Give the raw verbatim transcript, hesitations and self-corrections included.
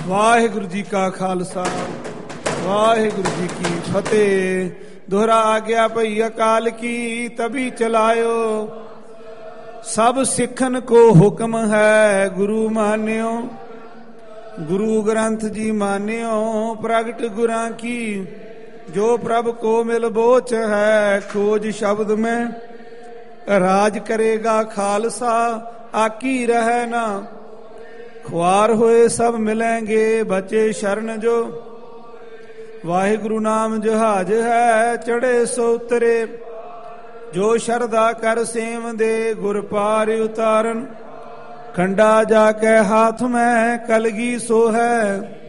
ਵਾਹਿਗੁਰੂ ਜੀ ਕਾ ਖਾਲਸਾ ਵਾਹਿਗੁਰੂ ਜੀ ਕੀ ਫਤਿਹ। ਦੋਹਰਾ ਆਗਿਆ ਭਈ ਅਕਾਲ ਕੀ ਤਭੀ ਚਲਾਇਓ, ਸਭ ਸਿੱਖਨ ਕੋ ਹੁਕਮ ਹੈ ਗੁਰੂ ਮਾਨਿਓ। ਗੁਰੂ ਗ੍ਰੰਥ ਜੀ ਮਾਨਿਓ ਪ੍ਰਗਟ ਗੁਰਾਂ ਕੀ, ਜੋ ਪ੍ਰਭ ਕੋ ਮਿਲ ਬੋਚ ਹੈ ਖੋਜ ਸ਼ਬਦ में। ਰਾਜ ਕਰੇਗਾ ਖਾਲਸਾ ਆਕੀ ਰਹਿ ਨਾ, ਖੁਆਰ ਹੋਏ ਸਭ ਮਿਲेंगे ਬਚੇ ਸ਼ਰਨ ਜੋ। ਵਾਹਿਗੁਰੂ ਨਾਮ ਜਹਾਜ ਹੈ ਚੜੇ ਸੋ ਉਤਰੇ, ਜੋ ਸ਼ਰਧਾ ਕਰ ਸੇਵਦੇ ਗੁਰ ਪਾਰ ਉਤਾਰਨ। ਖੰਡਾ ਜਾ ਕੇ ਹਾਥ ਮੈਂ ਕਲਗੀ ਸੋ ਹੈ,